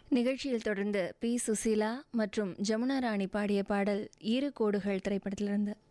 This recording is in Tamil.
நிகழ்ச்சியில் தொடர்ந்து பி சுசீலா மற்றும் ஜமுனா ராணி பாடிய பாடல் இரு கோடுகள் திரைப்படத்திலிருந்து.